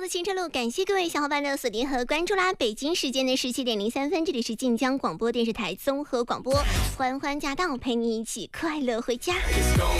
的行车路，感谢各位小伙伴的锁定和关注啦！北京时间的17:03，这里是晋江广播电视台综合广播，欢欢驾到，陪你一起快乐回家。